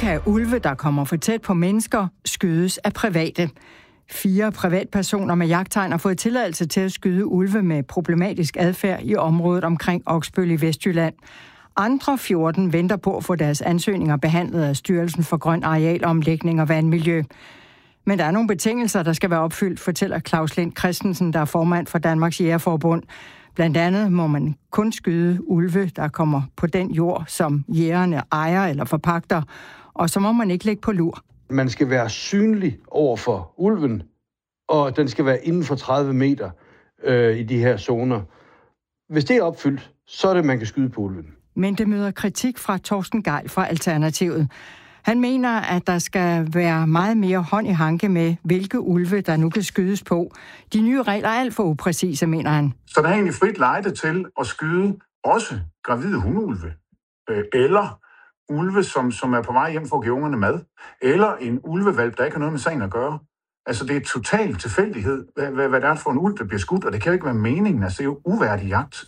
kan ulve, der kommer for tæt på mennesker, skydes af private. 4 privatpersoner med jagttegn har fået tilladelse til at skyde ulve med problematisk adfærd i området omkring Oksbøl i Vestjylland. Andre 14 venter på at få deres ansøgninger behandlet af Styrelsen for Grøn Arealomlægning og Vandmiljø. Men der er nogle betingelser, der skal være opfyldt, fortæller Claus Lind Christensen, der er formand for Danmarks Jægerforbund. Blandt andet må man kun skyde ulve, der kommer på den jord, som jægerne ejer eller forpagter, og så må man ikke ligge på lur. Man skal være synlig over for ulven, og den skal være inden for 30 meter i de her zoner. Hvis det er opfyldt, så er det, man kan skyde på ulven. Men det møder kritik fra Torsten Gejl fra Alternativet. Han mener, at der skal være meget mere hånd i hanke med, hvilke ulve, der nu kan skydes på. De nye regler er alt for upræcise, mener han. Så der er egentlig frit lejde til at skyde også gravide hundeulve, eller ulve, som er på vej hjem for at give ungerne mad, eller en ulvevalp, der ikke har noget med sagen at gøre. Altså, det er total tilfældighed, hvad det er for en ulv, der bliver skudt, og det kan jo ikke være meningen. Altså, det er jo uværdig jagt.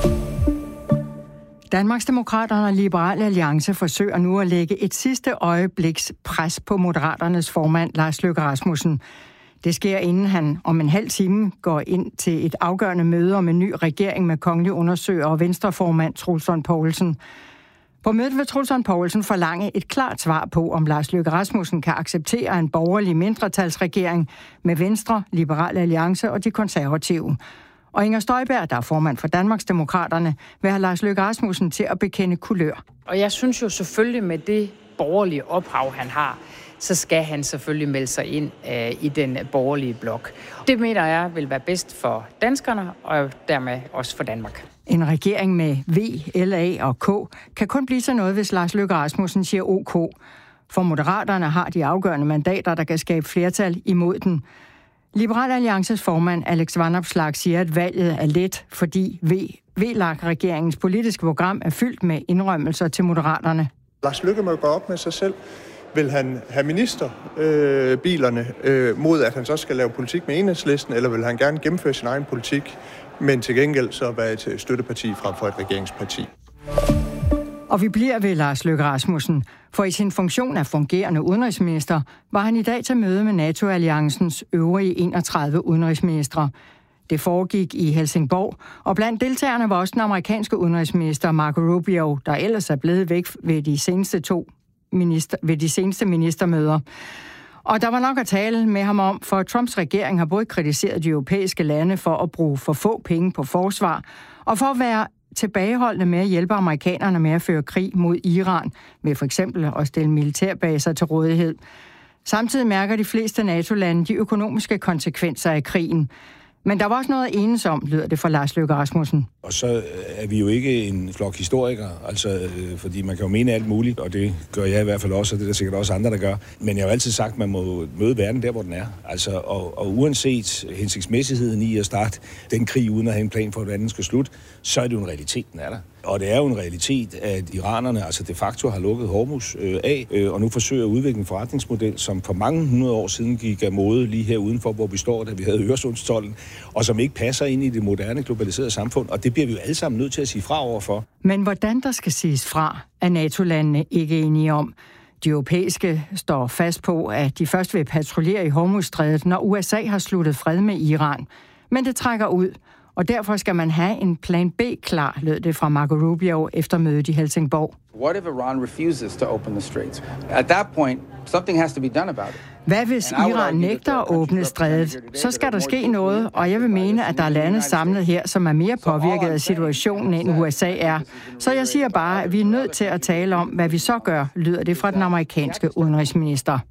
Danmarksdemokraterne og Liberal Alliance forsøger nu at lægge et sidste øjebliks pres på Moderaternes formand Lars Løkke Rasmussen. Det sker, inden han om en halv time går ind til et afgørende møde om en ny regering med kongelig undersøger og venstreformand Troels Lund Poulsen. På mødet vil Troels Lund Poulsen forlange et klart svar på, om Lars Løkke Rasmussen kan acceptere en borgerlig mindretalsregering med Venstre, Liberal Alliance og de konservative. Og Inger Støjberg, der er formand for Danmarksdemokraterne, vil have Lars Løkke Rasmussen til at bekende kulør. Og jeg synes jo selvfølgelig, med det borgerlige ophav, han har, så skal han selvfølgelig melde sig ind i den borgerlige blok. Det mener jeg vil være bedst for danskerne, og dermed også for Danmark. En regering med V, LA og K kan kun blive så noget, hvis Lars Løkke Rasmussen siger OK. For Moderaterne har de afgørende mandater, der kan skabe flertal imod den. Liberal Alliances formand Alex Vanopslagh siger, at valget er let, fordi VLAK-regeringens politiske program er fyldt med indrømmelser til Moderaterne. Lars Løkke må gå op med sig selv. Vil han have ministerbilerne mod, at han så skal lave politik med Enhedslisten, eller vil han gerne gennemføre sin egen politik, men til gengæld så være et støtteparti frem for et regeringsparti? Og vi bliver ved Lars Løkke Rasmussen, for i sin funktion af fungerende udenrigsminister var han i dag til møde med NATO-alliancens øvrige 31 udenrigsministre. Det foregik i Helsingborg, og blandt deltagerne var også den amerikanske udenrigsminister Marco Rubio, der ellers er blevet væk ved de seneste ministermøder. Og der var nok at tale med ham om, for Trumps regering har både kritiseret de europæiske lande for at bruge for få penge på forsvar, og for at være tilbageholdende med at hjælpe amerikanerne med at føre krig mod Iran, ved for eksempel at stille militærbaser til rådighed. Samtidig mærker de fleste NATO-lande de økonomiske konsekvenser af krigen. Men der var også noget at enes om, lyder det for Lars Løkke Rasmussen. Og så er vi jo ikke en flok historikere, altså, fordi man kan jo mene alt muligt, og det gør jeg i hvert fald også, og det er der sikkert også andre, der gør. Men jeg har jo altid sagt, at man må møde verden der, hvor den er. Altså, og uanset hensigtsmæssigheden i at starte den krig, uden at have en plan for, hvordan den skal slutte, så er det jo en realitet, den er der. Og det er jo en realitet, at iranerne altså de facto har lukket Hormuz af, og nu forsøger at udvikle en forretningsmodel, som for mange hundrede år siden gik af mode lige her udenfor, hvor vi står, da vi havde Øresundstolden, og som ikke passer ind i det moderne globaliserede samfund, og det bliver vi jo alle sammen nødt til at sige fra overfor. Men hvordan der skal siges fra, er NATO-landene ikke enige om. De europæiske står fast på, at de først vil patruljere i Hormuzstrædet, når USA har sluttet fred med Iran. Men det trækker ud, og derfor skal man have en plan B klar, lød det fra Marco Rubio efter mødet i Helsingborg. What if Iran refuses to open the straits? At that point, something has to be done about it. Hvad hvis Iran nægter at åbne strædet? Så skal der ske noget, og jeg vil mene, at der er lande samlet her, som er mere påvirket af situationen, end USA er. Så jeg siger bare, at vi er nødt til at tale om, hvad vi så gør, lyder det fra den amerikanske udenrigsminister.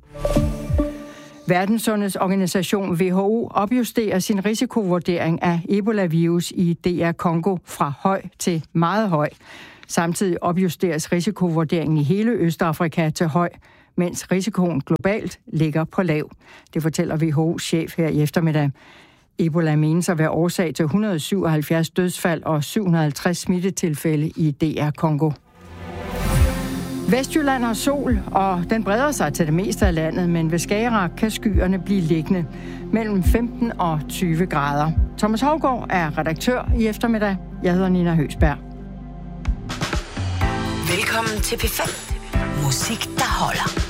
Verdenssundhedsorganisation WHO opjusterer sin risikovurdering af Ebola-virus i DR Congo fra høj til meget høj. Samtidig opjusteres risikovurderingen i hele Østafrika til høj, mens risikoen globalt ligger på lav. Det fortæller WHO-chef her i eftermiddag. Ebola menes at være årsag til 177 dødsfald og 750 smittetilfælde i DR Congo. Vestjylland har sol, og den breder sig til det meste af landet, men ved Skagerrak kan skyerne blive liggende mellem 15 og 20 grader. Thomas Hougaard er redaktør i eftermiddag. Jeg hedder Nina Høgsberg. Velkommen til P5. Musik, der holder.